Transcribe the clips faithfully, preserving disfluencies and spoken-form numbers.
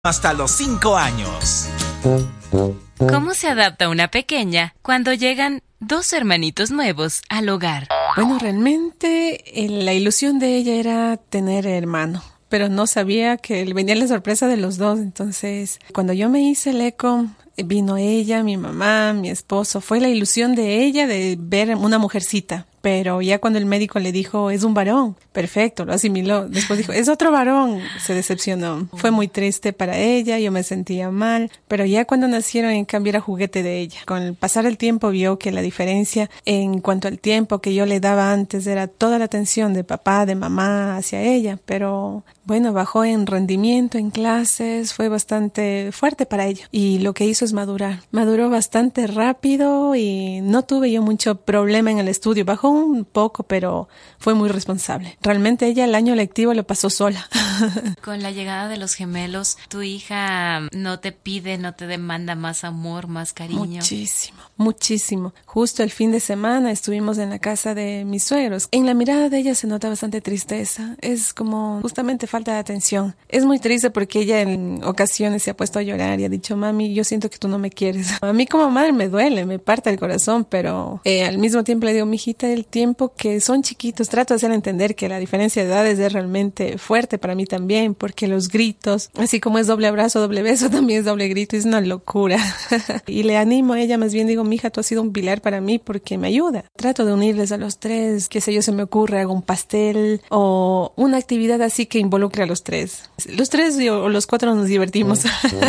hasta los cinco años. ¿Cómo se adapta una pequeña cuando llegan dos hermanitos nuevos al hogar? Bueno, realmente eh, la ilusión de ella era tener hermano, pero no sabía que le venía la sorpresa de los dos. Entonces, cuando yo me hice el eco, vino ella, mi mamá, mi esposo. Fue la ilusión de ella de ver una mujercita. Pero ya cuando el médico le dijo, es un varón, perfecto, lo asimiló. Después dijo, es otro varón, se decepcionó. Fue muy triste para ella, yo me sentía mal. Pero ya cuando nacieron, en cambio, era juguete de ella. Con el pasar del tiempo vio que la diferencia en cuanto al tiempo que yo le daba antes era toda la atención de papá, de mamá hacia ella. Pero bueno, bajó en rendimiento, en clases, fue bastante fuerte para ella. Y lo que hizo es madurar. Maduró bastante rápido y no tuve yo mucho problema en el estudio. Bajó un poco, pero fue muy responsable. Realmente ella el año lectivo lo pasó sola. Con la llegada de los gemelos, ¿tu hija no te pide, no te demanda más amor, más cariño? Muchísimo, muchísimo. Justo el fin de semana estuvimos en la casa de mis suegros. En la mirada de ella se nota bastante tristeza. Es como justamente falta de atención. Es muy triste porque ella en ocasiones se ha puesto a llorar y ha dicho, mami, yo siento que tú no me quieres. A mí como madre me duele, me parte el corazón, pero eh, al mismo tiempo le digo, mijita, el tiempo que son chiquitos, trato de hacer entender que la diferencia de edades es realmente fuerte para mí también, porque los gritos, así como es doble abrazo, doble beso, también es doble grito, es una locura. Y le animo a ella, más bien digo, mija, tú has sido un pilar para mí porque me ayuda. Trato de unirles a los tres, qué sé yo, se me ocurre, hago un pastel o una actividad así que involucre a los tres. Los tres o los cuatro nos divertimos.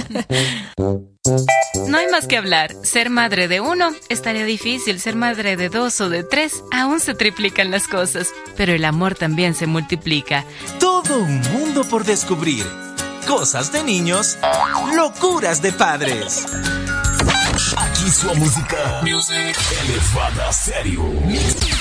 No hay más que hablar. Ser madre de uno estaría difícil. Ser madre de dos o de tres, aún se triplican las cosas. Pero el amor también se multiplica. Todo un mundo por descubrir. Cosas de niños, locuras de padres. Aquí su música elevada a serio.